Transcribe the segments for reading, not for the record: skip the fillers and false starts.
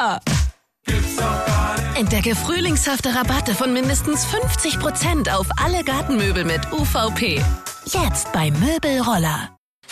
AIDA. Entdecke frühlingshafte Rabatte von mindestens 50% auf alle Gartenmöbel mit UVP. Jetzt bei Möbelroller.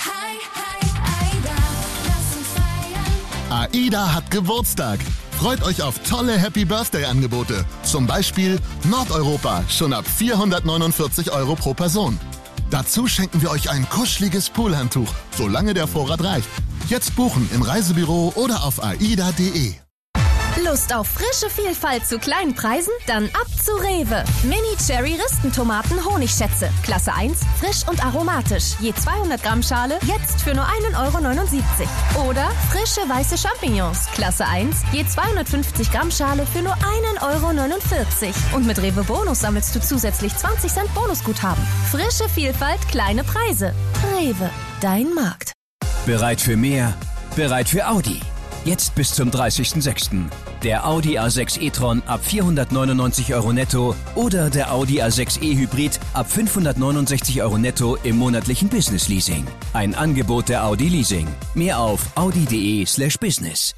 AIDA hat Geburtstag. Freut euch auf tolle Happy-Birthday-Angebote. Zum Beispiel Nordeuropa, schon ab 449 € pro Person. Dazu schenken wir euch ein kuscheliges Poolhandtuch, solange der Vorrat reicht. Jetzt buchen im Reisebüro oder auf aida.de. Lust auf frische Vielfalt zu kleinen Preisen? Dann ab zu Rewe. Mini-Cherry-Ristentomaten Honigschätze. Klasse 1, frisch und aromatisch. Je 200 Gramm Schale, jetzt für nur 1,79 € Oder frische weiße Champignons. Klasse 1, je 250 Gramm Schale für nur 1,49 € Und mit Rewe Bonus sammelst du zusätzlich 20 Cent Bonusguthaben. Frische Vielfalt, kleine Preise. Rewe, dein Markt. Bereit für mehr? Bereit für Audi. Jetzt bis zum 30.06. Der Audi A6 e-tron ab 499 € netto oder der Audi A6 e-Hybrid ab 569 € netto im monatlichen Business Leasing. Ein Angebot der Audi Leasing. Mehr auf audi.de/business.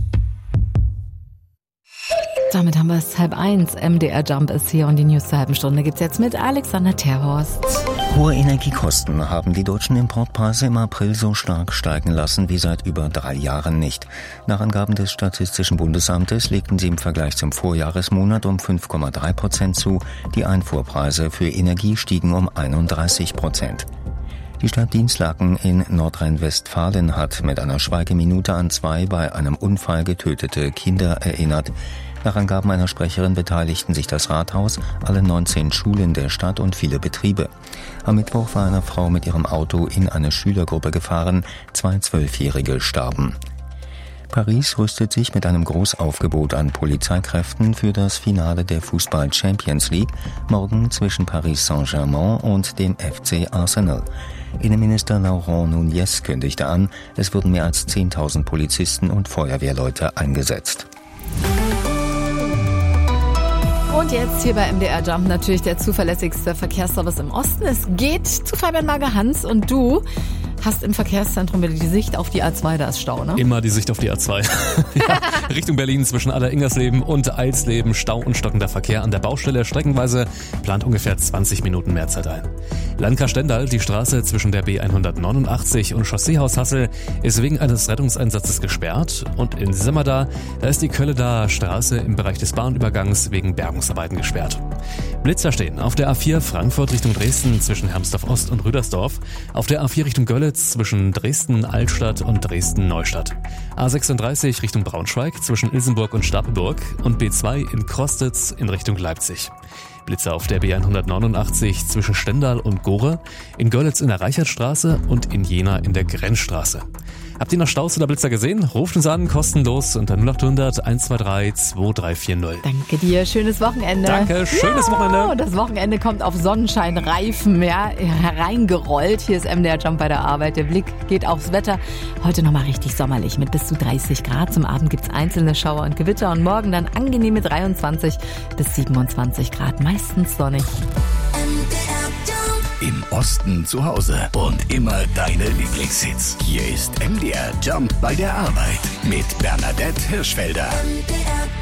Damit haben wir es 12:30. MDR Jump ist hier und die News zur halben Stunde gibt's jetzt mit Alexander Terhorst. Hohe Energiekosten haben die deutschen Importpreise im April so stark steigen lassen wie seit über 3 Jahren nicht. Nach Angaben des Statistischen Bundesamtes legten sie im Vergleich zum Vorjahresmonat um 5,3% zu. Die Einfuhrpreise für Energie stiegen um 31%. Die Stadt Dinslaken in Nordrhein-Westfalen hat mit einer Schweigeminute an 2 bei einem Unfall getötete Kinder erinnert. Nach Angaben einer Sprecherin beteiligten sich das Rathaus, alle 19 Schulen der Stadt und viele Betriebe. Am Mittwoch war eine Frau mit ihrem Auto in eine Schülergruppe gefahren, 2 12-Jährige starben. Paris rüstet sich mit einem Großaufgebot an Polizeikräften für das Finale der Fußball-Champions League morgen zwischen Paris Saint-Germain und dem FC Arsenal. Innenminister Laurent Nunez kündigte an, es wurden mehr als 10.000 Polizisten und Feuerwehrleute eingesetzt. Und jetzt hier bei MDR Jump natürlich der zuverlässigste Verkehrsservice im Osten. Es geht zu Fabian Mager-Hans und du hast im Verkehrszentrum wieder die Sicht auf die A2, da ist Stau, ne? Immer die Sicht auf die A2. Ja, Richtung Berlin zwischen Aller-Ingersleben und Eilsleben, Stau und stockender Verkehr an der Baustelle. Streckenweise plant ungefähr 20 Minuten mehr Zeit ein. Landkreis Stendal, die Straße zwischen der B189 und Chausseehaus Hassel ist wegen eines Rettungseinsatzes gesperrt. Und in Semmerda, da ist die Kölledaer Straße im Bereich des Bahnübergangs wegen Bergungsarbeiten gesperrt. Blitzer stehen auf der A4 Frankfurt Richtung Dresden zwischen Hermsdorf-Ost und Rüdersdorf, auf der A4 Richtung Görlitz zwischen Dresden-Altstadt und Dresden-Neustadt, A36 Richtung Braunschweig zwischen Ilsenburg und Stapelburg und B2 in Krostitz in Richtung Leipzig. Blitzer auf der B189 zwischen Stendal und Gore, in Görlitz in der Reichertstraße und in Jena in der Grenzstraße. Habt ihr noch Staus oder Blitzer gesehen? Ruft uns an, kostenlos unter 0800 123 2340. Danke dir, schönes Wochenende. Danke, schönes Wochenende. Das Wochenende kommt auf Sonnenscheinreifen hereingerollt. Hier ist MDR Jump bei der Arbeit. Der Blick geht aufs Wetter. Heute nochmal richtig sommerlich mit bis zu 30 Grad. Zum Abend gibt's einzelne Schauer und Gewitter und morgen dann angenehme 23 bis 27 Grad. Meistens sonnig. Im Osten zu Hause und immer deine Lieblingshits. Hier ist MDR Jump bei der Arbeit mit Bernadette Hirschfelder.